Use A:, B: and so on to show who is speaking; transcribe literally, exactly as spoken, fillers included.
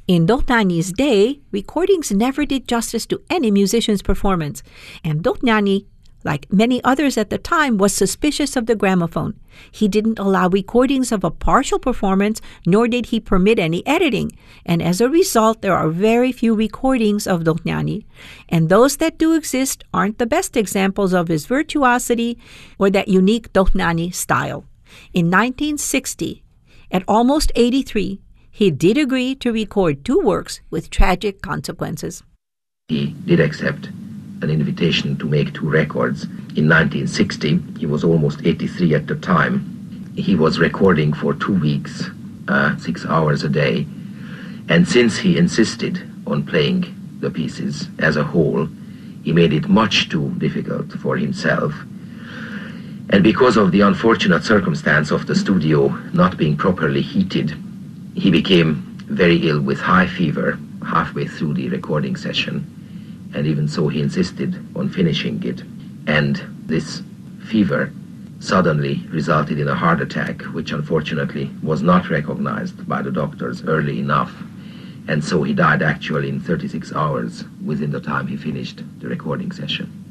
A: In Dohnanyi's day, recordings never did justice to any musician's performance, and Dohnanyi, like many others at the time, was suspicious of the gramophone. He didn't allow recordings of a partial performance, nor did he permit any editing, and as a result, there are very few recordings of Dohnanyi, and those that do exist aren't the best examples of his virtuosity or that unique Dohnanyi style. In nineteen sixty, at almost eighty-three, he did agree to record two works with tragic consequences.
B: He did accept an invitation to make two records. In nineteen sixty, he was almost eighty-three at the time. He was recording for two weeks, uh, six hours a day, and since he insisted on playing the pieces as a whole, he made it much too difficult for himself. And because of the unfortunate circumstance of the studio not being properly heated, he became very ill with high fever halfway through the recording session, and even so he insisted on finishing it. And this fever suddenly resulted in a heart attack, which unfortunately was not recognized by the doctors early enough, and so he died actually in thirty-six hours within the time he finished the recording session.